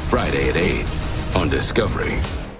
Friday at 8 on Discovery.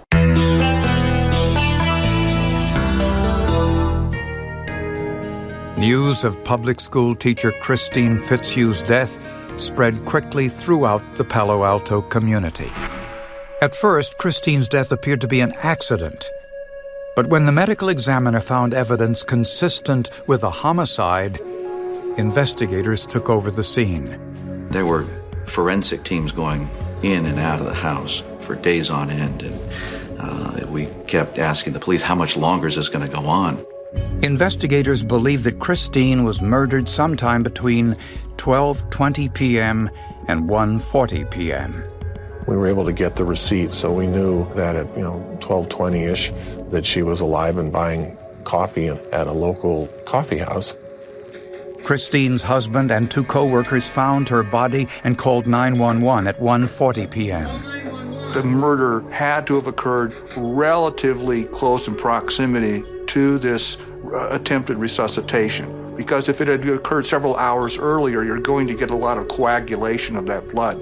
News of public school teacher Christine Fitzhugh's death spread quickly throughout the Palo Alto community. At first, Christine's death appeared to be an accident. But when the medical examiner found evidence consistent with a homicide, investigators took over the scene. There were forensic teams going in and out of the house for days on end, and we kept asking the police, how much longer is this going to go on? Investigators believe that Christine was murdered sometime between 12:20 p.m. and 1:40 p.m. We were able to get the receipt, so we knew that at 12:20-ish that she was alive and buying coffee at a local coffee house. Christine's husband and two co-workers found her body and called 911 at 1:40 p.m. The murder had to have occurred relatively close in proximity to this attempted resuscitation, because if it had occurred several hours earlier, you're going to get a lot of coagulation of that blood.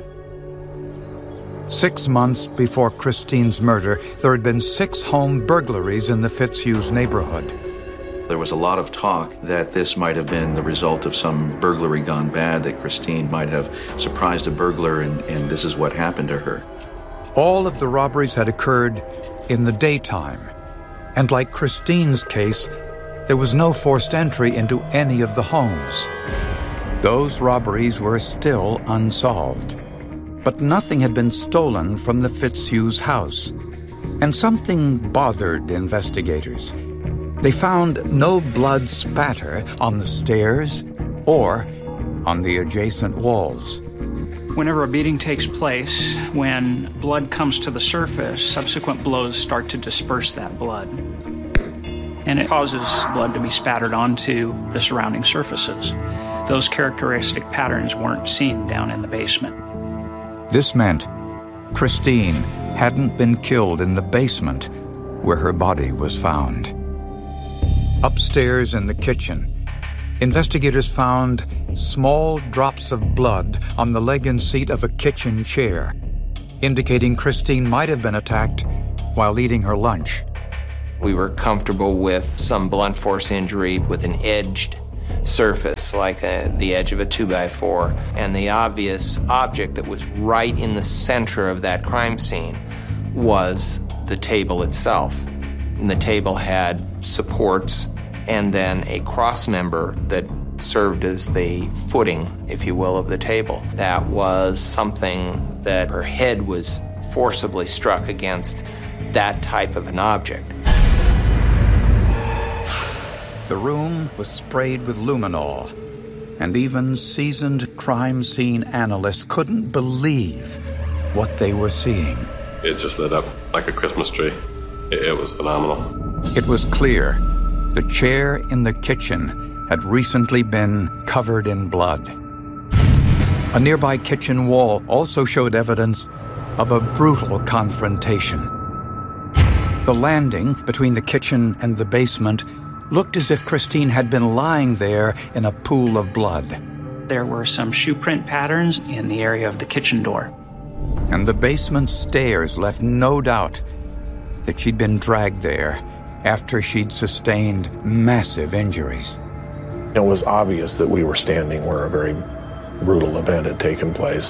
6 months before Christine's murder, there had been 6 home burglaries in the Fitzhughs neighborhood. There was a lot of talk that this might have been the result of some burglary gone bad, that Christine might have surprised a burglar and this is what happened to her. All of the robberies had occurred in the daytime, and like Christine's case, there was no forced entry into any of the homes. Those robberies were still unsolved. But nothing had been stolen from the Fitzhughs' house, and something bothered investigators. They found no blood spatter on the stairs or on the adjacent walls. Whenever a beating takes place, when blood comes to the surface, subsequent blows start to disperse that blood. And it causes blood to be spattered onto the surrounding surfaces. Those characteristic patterns weren't seen down in the basement. This meant Christine hadn't been killed in the basement where her body was found. Upstairs in the kitchen, investigators found small drops of blood on the leg and seat of a kitchen chair, indicating Christine might have been attacked while eating her lunch. We were comfortable with some blunt force injury with an edged surface, like the edge of a 2x4, and the obvious object that was right in the center of that crime scene was the table itself. And the table had supports and then a cross member that served as the footing, if you will, of the table. That was something that her head was forcibly struck against that type of an object. The room was sprayed with luminol, and even seasoned crime scene analysts couldn't believe what they were seeing. It just lit up like a Christmas tree. It was phenomenal. It was clear the chair in the kitchen had recently been covered in blood. A nearby kitchen wall also showed evidence of a brutal confrontation. The landing between the kitchen and the basement looked as if Christine had been lying there in a pool of blood. There were some shoe print patterns in the area of the kitchen door. And the basement stairs left no doubt that she'd been dragged there after she'd sustained massive injuries. It was obvious that we were standing where a very brutal event had taken place.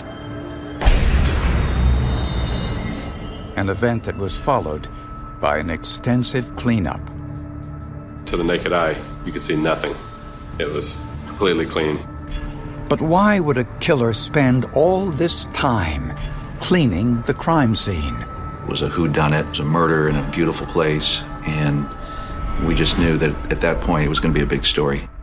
An event that was followed by an extensive cleanup. To the naked eye, you could see nothing. It was completely clean. But why would a killer spend all this time cleaning the crime scene? It was a whodunit. It was a murder in a beautiful place, and we just knew that at that point it was going to be a big story.